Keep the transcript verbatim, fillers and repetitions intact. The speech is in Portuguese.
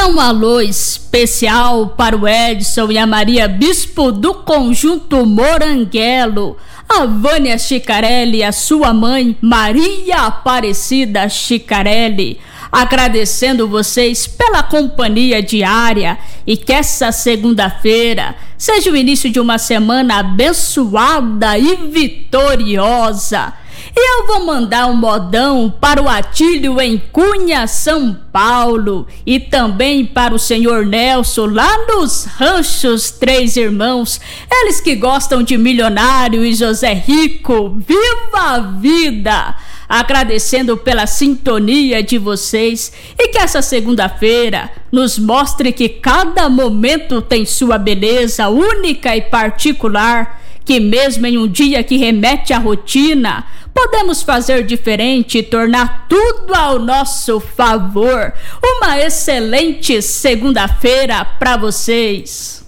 mandar um alô especial para o Edson e a Maria Bispo do Conjunto Moranguelo, a Vânia Chicarelli e a sua mãe Maria Aparecida Chicarelli, agradecendo vocês pela companhia diária e que essa segunda-feira seja o início de uma semana abençoada e vitoriosa. E eu vou mandar um modão para o Atílio em Cunha, São Paulo, e também para o senhor Nelson lá nos Ranchos Três Irmãos, eles que gostam de Milionário e José Rico. Viva a vida! Agradecendo pela sintonia de vocês e que essa segunda-feira nos mostre que cada momento tem sua beleza única e particular, que mesmo em um dia que remete à rotina, podemos fazer diferente e tornar tudo ao nosso favor. Uma excelente segunda-feira para vocês.